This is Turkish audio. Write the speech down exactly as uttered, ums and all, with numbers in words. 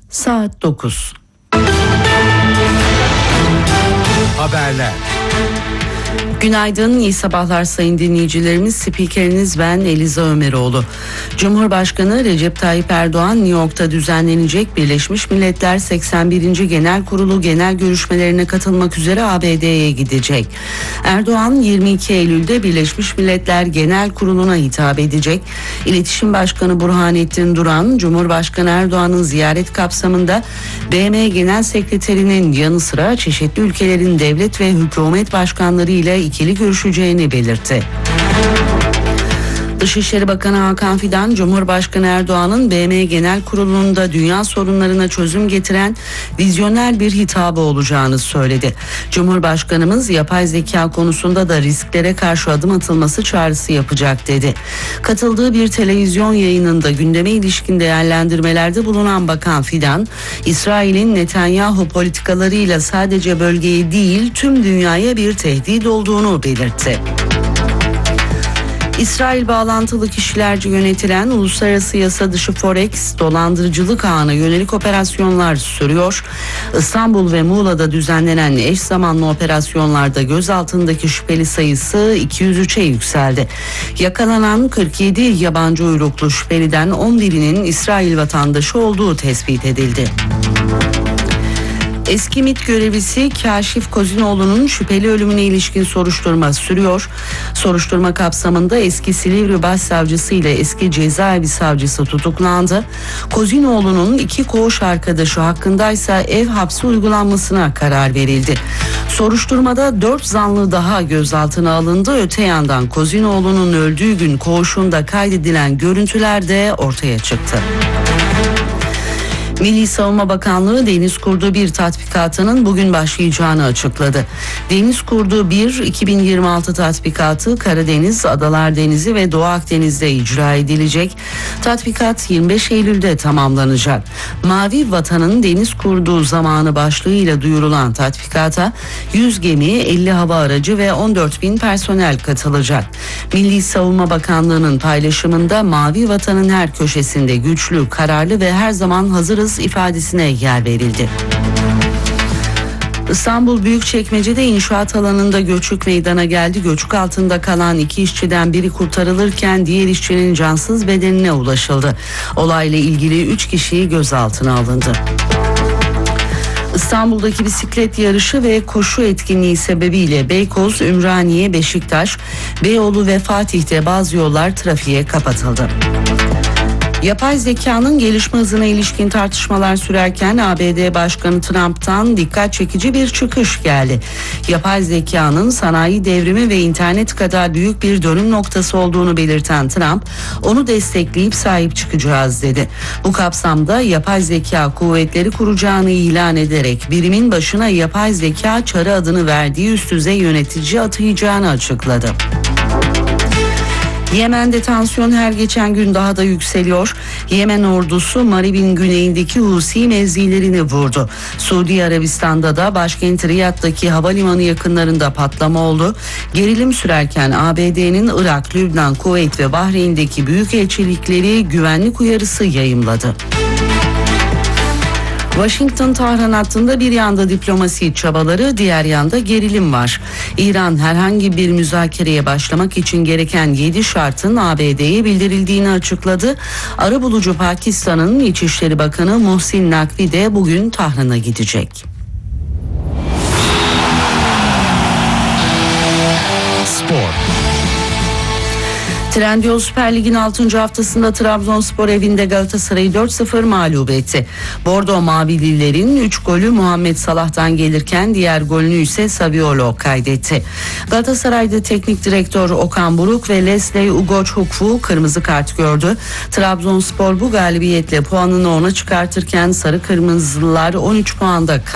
Saat dokuz. Haberler. Günaydın, iyi sabahlar sayın dinleyicilerimiz. Spikeriniz ben Eliza Ömeroğlu. Cumhurbaşkanı Recep Tayyip Erdoğan New York'ta düzenlenecek Birleşmiş Milletler seksen birinci Genel Kurulu genel görüşmelerine katılmak üzere A B D'ye gidecek. Erdoğan yirmi iki Eylül'de Birleşmiş Milletler Genel Kurulu'na hitap edecek. İletişim Başkanı Burhanettin Duran, Cumhurbaşkanı Erdoğan'ın ziyaret kapsamında B M Genel Sekreterinin yanı sıra çeşitli ülkelerin devlet ve hükümet başkanları ile ikili görüşeceğini belirtti. Dışişleri Bakanı Hakan Fidan, Cumhurbaşkanı Erdoğan'ın B M Genel Kurulu'nda dünya sorunlarına çözüm getiren vizyoner bir hitabı olacağını söyledi. Cumhurbaşkanımız yapay zeka konusunda da risklere karşı adım atılması çağrısı yapacak dedi. Katıldığı bir televizyon yayınında gündeme ilişkin değerlendirmelerde bulunan Bakan Fidan, İsrail'in Netanyahu politikalarıyla sadece bölgeye değil tüm dünyaya bir tehdit olduğunu belirtti. İsrail bağlantılı kişilerce yönetilen uluslararası yasa dışı Forex dolandırıcılık ağına yönelik operasyonlar sürüyor. İstanbul ve Muğla'da düzenlenen eş zamanlı operasyonlarda gözaltındaki şüpheli sayısı iki yüz üçe yükseldi. Yakalanan kırk yedi yabancı uyruklu şüpheliden on birinin İsrail vatandaşı olduğu tespit edildi. Eski MİT görevlisi Kaşif Kozinoğlu'nun şüpheli ölümüne ilişkin soruşturma sürüyor. Soruşturma kapsamında eski Silivri Başsavcısı ile eski cezaevi savcısı tutuklandı. Kozinoğlu'nun iki koğuş arkadaşı hakkındaysa ev hapsi uygulanmasına karar verildi. Soruşturmada dört zanlı daha gözaltına alındı. Öte yandan Kozinoğlu'nun öldüğü gün koğuşunda kaydedilen görüntüler de ortaya çıktı. Milli Savunma Bakanlığı Deniz Kurdu bir tatbikatının bugün başlayacağını açıkladı. Deniz Kurdu bir iki bin yirmi altı tatbikatı Karadeniz, Adalar Denizi ve Doğu Akdeniz'de icra edilecek. Tatbikat yirmi beş Eylül'de tamamlanacak. Mavi Vatan'ın Deniz Kurdu zamanı başlığıyla duyurulan tatbikata yüz gemi, elli hava aracı ve on dört bin personel katılacak. Milli Savunma Bakanlığı'nın paylaşımında Mavi Vatan'ın her köşesinde güçlü, kararlı ve her zaman hazırız ifadesine yer verildi. İstanbul Büyükçekmece'de inşaat alanında göçük meydana geldi. Göçük altında kalan iki işçiden biri kurtarılırken diğer işçinin cansız bedenine ulaşıldı. Olayla ilgili üç kişi gözaltına alındı. İstanbul'daki bisiklet yarışı ve koşu etkinliği sebebiyle Beykoz, Ümraniye, Beşiktaş, Beyoğlu ve Fatih'te bazı yollar trafiğe kapatıldı. Yapay zekanın gelişme hızına ilişkin tartışmalar sürerken A B D Başkanı Trump'tan dikkat çekici bir çıkış geldi. Yapay zekanın sanayi devrimi ve internet kadar büyük bir dönüm noktası olduğunu belirten Trump, onu destekleyip sahip çıkacağız dedi. Bu kapsamda yapay zeka kuvvetleri kuracağını ilan ederek birimin başına yapay zeka çarı adını verdiği üst düzey yönetici atayacağını açıkladı. Yemen'de tansiyon her geçen gün daha da yükseliyor. Yemen ordusu Marib'in güneyindeki Husi mevzilerini vurdu. Suudi Arabistan'da da başkent Riyad'daki havalimanı yakınlarında patlama oldu. Gerilim sürerken A B D'nin Irak, Lübnan, Kuveyt ve Bahreyn'deki büyükelçilikleri güvenlik uyarısı yayımladı. Washington-Tahran hattında bir yanda diplomasi çabaları, diğer yanda gerilim var. İran herhangi bir müzakereye başlamak için gereken yedi şartın A B D'ye bildirildiğini açıkladı. Arabulucu Pakistan'ın İçişleri Bakanı Muhsin Nakvi de bugün Tahran'a gidecek. Spor. Trendyol Süper Lig'in altıncı haftasında Trabzonspor evinde Galatasaray'ı dört sıfır mağlup etti. Bordo Mavililerin üç golü Muhammed Salah'tan gelirken diğer golünü ise Saviolo kaydetti. Galatasaray'da teknik direktör Okan Buruk ve Leslie Ugochukwu kırmızı kart gördü. Trabzonspor bu galibiyetle puanını ona çıkartırken sarı kırmızılar on üç puanda kaldı.